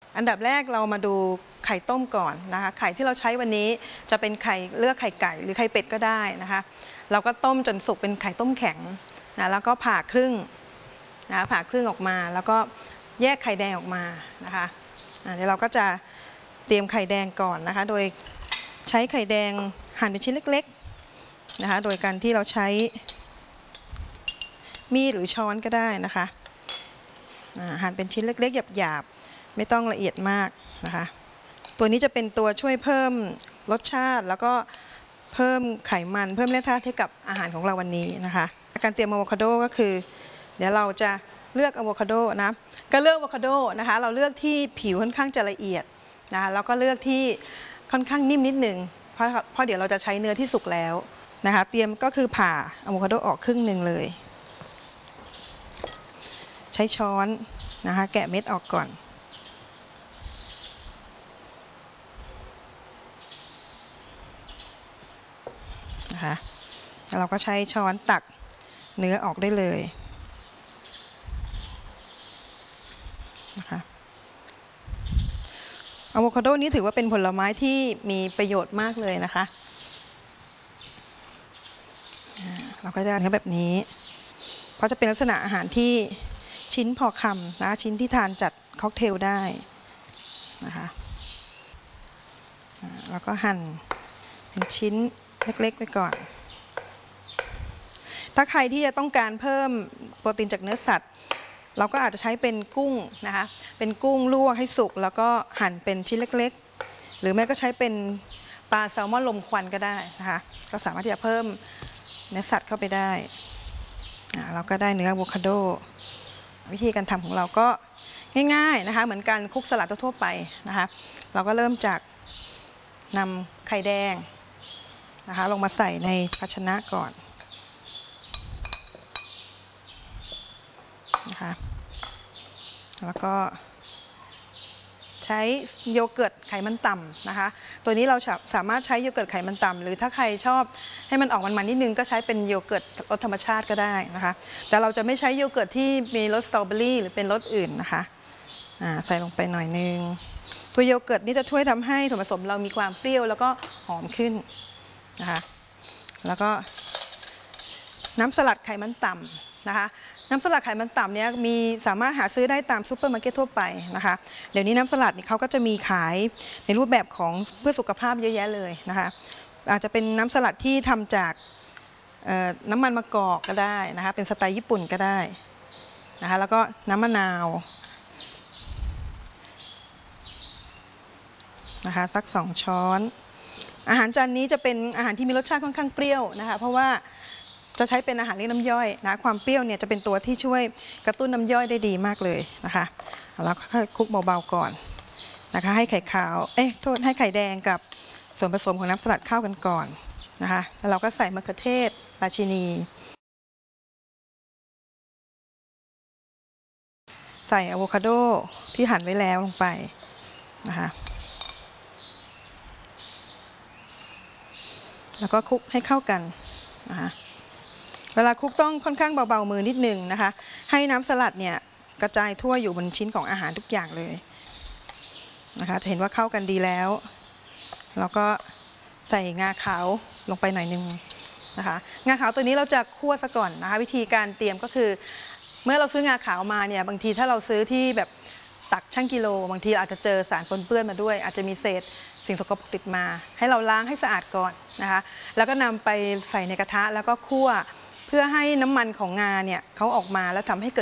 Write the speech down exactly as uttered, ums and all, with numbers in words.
อันดับแรกเรามาดูไข่ต้มก่อนนะคะไข่ที่เราใช้วันนี้จะเป็นไข่เลือกไข่ไก่หรือไข่เป็ดก็ได้นะคะเราก็ต้มจนสุกเป็นไข่ต้มแข็งนะแล้วก็ผ่าครึ่งนะผ่าครึ่งออกมาแล้วก็แยกไข่แดงออกมานะคะเดี๋ยวเราก็จะเตรียมไข่แดงก่อนนะคะโดยใช้ไข่แดงหั่นเป็นชิ้นเล็กๆนะคะโดยการที่เราใช้มีดหรือช้อนก็ได้นะคะหั่นเป็นชิ้นเล็กๆหยาบๆไม่ต้องละเอียดมากนะคะตัวนี้จะเป็นตัวช่วยเพิ่มรสชาติแล้วก็เพิ่มไขมันเพิ่มแร่ธาตุให้กับอาหารของเราวันนี้นะคะการเตรียมอะโวคาโดก็คือเดี๋ยวเราจะเลือกอะโวคาโดนะก็เลือกอะโวคาโดนะคะเราเลือกที่ผิวค่อนข้างจะละเอียดนะคะแล้วก็เลือกที่ค่อนข้างนิ่มนิดหนึ่งเพราะเพราะเดี๋ยวเราจะใช้เนื้อที่สุกแล้วนะคะเตรียมก็คือผ่าอะโวคาโดออกครึ่งหนึ่งเลยใช้ช้อนนะคะแกะเม็ดออกก่อนนะคะแล้วเราก็ใช้ช้อนตักเนื้อออกได้เลยนะคะอะโวคาโดนี้ถือว่าเป็นผลไม้ที่มีประโยชน์มากเลยนะคะเราก็จะทำแบบนี้เพราะจะเป็นลักษณะอาหารที่ชิ้นพอคำนะชิ้นที่ทานจัดค็อกเทลได้นะคะแล้วก็หั่นเป็นชิ้นเล็กๆไว้ก่อนถ้าใครที่จะต้องการเพิ่มโปรตีนจากเนื้อสัตว์เราก็อาจจะใช้เป็นกุ้งนะคะเป็นกุ้งลวกให้สุกแล้วก็หั่นเป็นชิ้นเล็กๆหรือแม้ก็ใช้เป็นปลาแซลมอนลมควันก็ได้นะคะก็สามารถที่จะเพิ่มเนื้อสัตว์เข้าไปได้เราก็ได้เนื้ออะโวคาโดวิธีการทำของเราก็ง่ายๆนะคะเหมือนการคลุกสลัดทั่วไปนะคะเราก็เริ่มจากนำไข่แดงนะคะลงมาใส่ในภาชนะก่อนนะคะแล้วก็ใช้โยเกิร์ตไขมันต่ำนะคะตัวนี้เราสามารถใช้โยเกิร์ตไขมันต่ำหรือถ้าใครชอบให้มันออกมันๆนิดนึงก็ใช้เป็นโยเกิร์ตรสธรรมชาติก็ได้นะคะแต่เราจะไม่ใช้โยเกิร์ตที่มีรสสตรอเบอรี่หรือเป็นรสอื่นนะคะใส่ลงไปหน่อยนึงตัวโยเกิร์ตนี่จะช่วยทำให้ส่วนผสมเรามีความเปรี้ยวแล้วก็หอมขึ้นนะคะแล้วก็น้ำสลัดไขมันต่ำนะคะน้ำสลัดไขมันต่ำเนี่ยมีสามารถหาซื้อได้ตามซูเปอร์มาร์เก็ตทั่วไปนะคะเดี๋ยวนี้น้ำสลัดนี่เขาก็จะมีขายในรูปแบบของเพื่อสุขภาพเยอะแยะเลยนะคะอาจจะเป็นน้ำสลัดที่ทำจากน้ำมันมะกอกก็ได้นะคะเป็นสไตล์ญี่ปุ่นก็ได้นะคะแล้วก็น้ำมะนาวนะคะสักสองช้อนอาหารจานนี้จะเป็นอาหารที่มีรสชาติค่อนข้างเปรี้ยวนะคะเพราะว่าจะใช้เป็นอาหารเลี้ยงน้ำย่อยนะความเปรี้ยวเนี่ยจะเป็นตัวที่ช่วยกระตุ้นน้ำย่อยได้ดีมากเลยนะคะแล้วค่อยคลุกเบาๆก่อนนะคะให้ไข่ขาวเอ๊ะโทษให้ไข่แดงกับส่วนผสมของน้ำสลัดเข้ากันก่อนนะคะแล้วเราก็ใส่มะเขือเทศราชินีใส่อะโวคาโดที่หั่นไว้แล้วลงไปนะคะแล้วก็คลุกให้เข้ากันนะคะเวลาคลุกต้องค่อนข้างเบาๆมือนิดนึงนะคะให้น้ำสลัดเนี่ยกระจายทั่วอยู่บนชิ้นของอาหารทุกอย่างเลยนะคะจะเห็นว่าเข้ากันดีแล้วแล้วก็ใส่งาขาวลงไปหน่อยนึงนะคะงาขาวตัวนี้เราจะคั่วซะก่อนนะคะวิธีการเตรียมก็คือเมื่อเราซื้องาขาวมาเนี่ยบางทีถ้าเราซื้อที่แบบตักชั่งกิโลบางทีอาจจะเจอสารปนเปื้อนมาด้วยอาจจะมีเศษสิ่งสกปรกติดมาให้เราล้างให้สะอาดก่อนนะคะแล้วก็นำไปใส่ในกระทะแล้วก็คั่วเพื่อให้น้ำมันของงาเนี่ยเขาออกมาแล้วทำให้เกิด